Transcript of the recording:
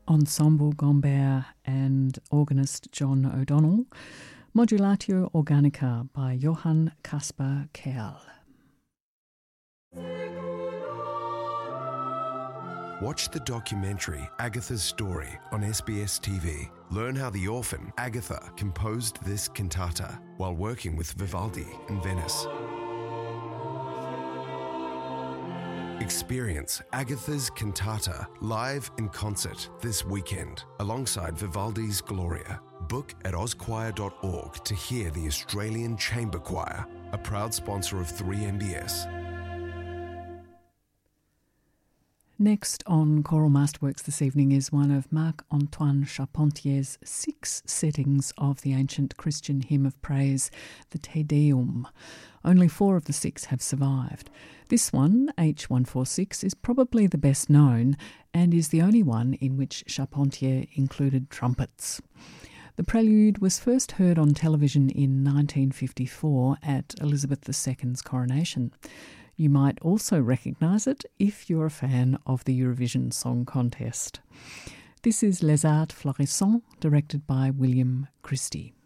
Ensemble Gombert and organist John O'Donnell, Modulatio Organica by Johann Caspar Kerl. Watch the documentary Agatha's Story on SBS TV. Learn how the orphan Agatha composed this cantata while working with Vivaldi in Venice. Experience Agatha's Cantata live in concert this weekend alongside Vivaldi's Gloria. Book at ozchoir.org to hear the Australian Chamber Choir, a proud sponsor of 3MBS. Next on Choral Masterworks this evening is one of Marc-Antoine Charpentier's 6 settings of the ancient Christian hymn of praise, the Te Deum. Only 4 of the 6 have survived. This one, H146, is probably the best known and is the only one in which Charpentier included trumpets. The prelude was first heard on television in 1954 at Elizabeth II's coronation. You might also recognise it if you're a fan of the Eurovision Song Contest. This is Les Arts Florissants, directed by William Christie.